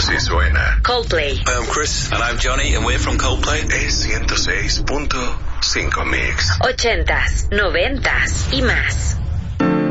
Así suena Coldplay. Hi, I'm Chris. And I'm Johnny, and we're from Coldplay. Es 106.5 Mix. 80s, 90s y más.